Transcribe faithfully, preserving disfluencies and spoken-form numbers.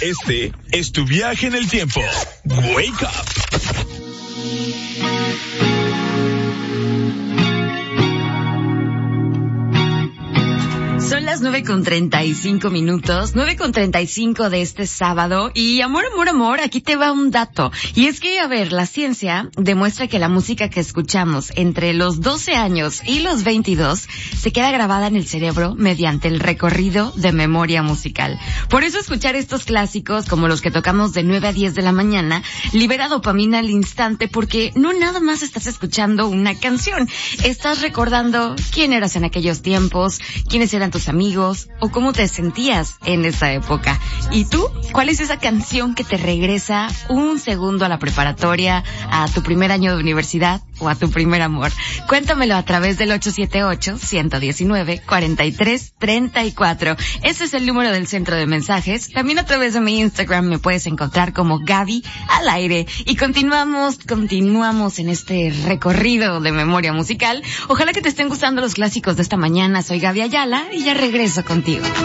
Este es tu viaje en el tiempo. Wake Up. Son las nueve con treinta y cinco minutos, nueve con treinta y cinco de este sábado. Y amor, amor, amor, aquí te va un dato. Y es que, a ver, la ciencia demuestra que la música que escuchamos entre los doce años y los veintidós se queda grabada en el cerebro mediante el recorrido de memoria musical. Por eso escuchar estos clásicos, como los que tocamos de nueve a diez de la mañana, libera dopamina al instante, porque no nada más estás escuchando una canción. Estás recordando quién eras en aquellos tiempos, quiénes eran tus amigos o cómo te sentías en esa época. ¿Y tú? ¿Cuál es esa canción que te regresa un segundo a la preparatoria, a tu primer año de universidad o a tu primer amor? Cuéntamelo a través del ocho siete ocho, uno uno nueve, cuatro tres tres cuatro. Ese es el número del centro de mensajes. También a través de mi Instagram me puedes encontrar como Gaby al aire. Y continuamos, continuamos en este recorrido de memoria musical. Ojalá que te estén gustando los clásicos de esta mañana. Soy Gaby Ayala y ya regreso contigo.